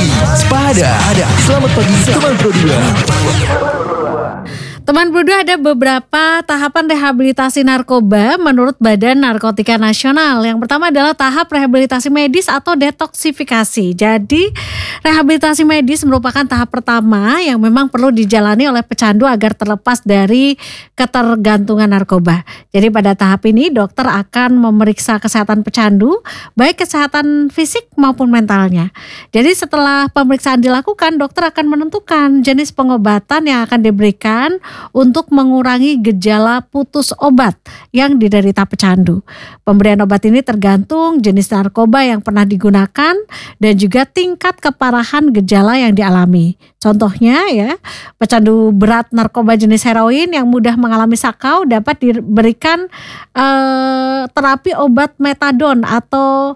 Waspada. Selamat pagi teman Pro 2. Teman Pro 2, ada beberapa tahapan rehabilitasi narkoba menurut Badan Narkotika Nasional. Yang pertama adalah tahap rehabilitasi medis atau detoksifikasi. Jadi rehabilitasi medis merupakan tahap pertama yang memang perlu dijalani oleh pecandu agar terlepas dari ketergantungan narkoba. Jadi pada tahap ini dokter akan memeriksa kesehatan pecandu, baik kesehatan fisik maupun mentalnya. Jadi setelah pemeriksaan dilakukan, dokter akan menentukan jenis pengobatan yang akan diberikan untuk mengurangi gejala putus obat yang diderita pecandu. Pemberian obat ini tergantung jenis narkoba yang pernah digunakan dan juga tingkat keparahan gejala yang dialami. Contohnya ya, pecandu berat narkoba jenis heroin yang mudah mengalami sakau dapat diberikan terapi obat metadon atau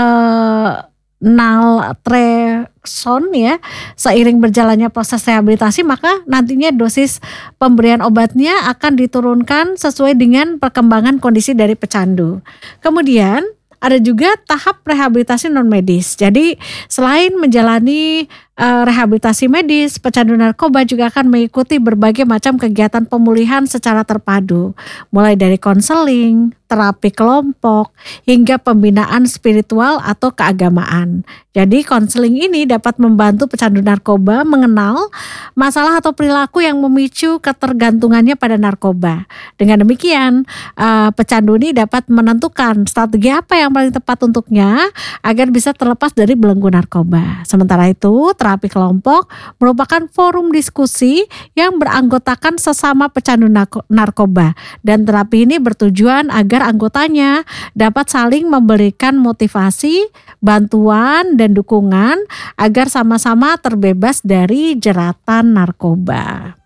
naltrexone ya. Seiring berjalannya proses rehabilitasi, maka nantinya dosis pemberian obatnya akan diturunkan sesuai dengan perkembangan kondisi dari pecandu. Kemudian ada juga tahap rehabilitasi non medis. Jadi selain menjalani rehabilitasi medis, pecandu narkoba juga akan mengikuti berbagai macam kegiatan pemulihan secara terpadu, mulai dari konseling, terapi kelompok, hingga pembinaan spiritual atau keagamaan. Jadi konseling ini dapat membantu pecandu narkoba mengenal masalah atau perilaku yang memicu ketergantungannya pada narkoba. Dengan demikian, pecandu ini dapat menentukan strategi apa yang paling tepat untuknya agar bisa terlepas dari belenggu narkoba. Sementara itu, terapi kelompok merupakan forum diskusi yang beranggotakan sesama pecandu narkoba, dan terapi ini bertujuan agar anggotanya dapat saling memberikan motivasi, bantuan, dan dukungan agar sama-sama terbebas dari jeratan narkoba.